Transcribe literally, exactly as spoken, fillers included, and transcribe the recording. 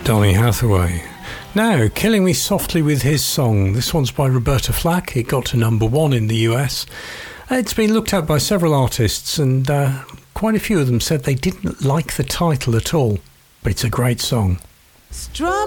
Donny Hathaway. Now, Killing Me Softly with his song. This one's by Roberta Flack. It got to number one in the U S. It's been looked at by several artists, and uh, quite a few of them said they didn't like the title at all. But it's a great song. Strawberry